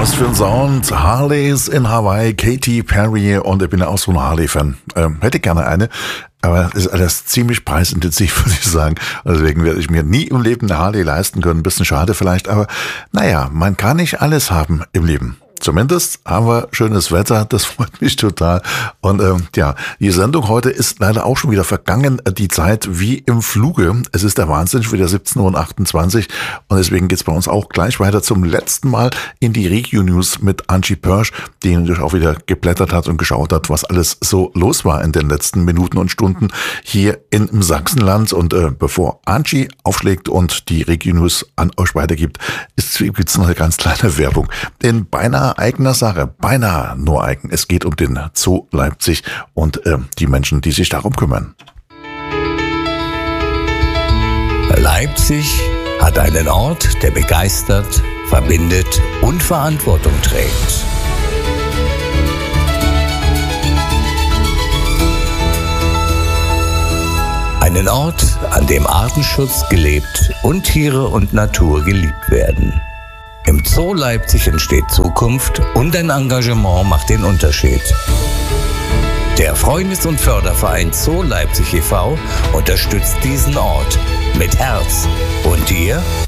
Was für ein Sound. Harleys in Hawaii, Katy Perry, und ich bin ja auch so ein Harley-Fan. Hätte gerne eine, aber ist alles ziemlich preisintensiv, würde ich sagen. Deswegen werde ich mir nie im Leben eine Harley leisten können. Ein bisschen schade vielleicht, aber naja, man kann nicht alles haben im Leben. Zumindest haben wir schönes Wetter, das freut mich total. Und die Sendung heute ist leider auch schon wieder vergangen, die Zeit wie im Fluge. Es ist der Wahnsinn, schon wieder 17:28 Uhr, und deswegen geht's bei uns auch gleich weiter zum letzten Mal in die Regio-News mit Angie Pörsch, die natürlich auch wieder geblättert hat und geschaut hat, was alles so los war in den letzten Minuten und Stunden hier im Sachsenland. Und bevor Angie aufschlägt und die Regio-News an euch weitergibt, gibt's noch eine ganz kleine Werbung. In beinahe eigener Sache, beinahe nur eigen. Es geht um den Zoo Leipzig und die Menschen, die sich darum kümmern. Leipzig hat einen Ort, der begeistert, verbindet und Verantwortung trägt. Einen Ort, an dem Artenschutz gelebt und Tiere und Natur geliebt werden. Im Zoo Leipzig entsteht Zukunft und ein Engagement macht den Unterschied. Der Freundes- und Förderverein Zoo Leipzig e.V. unterstützt diesen Ort mit Herz. Und ihr?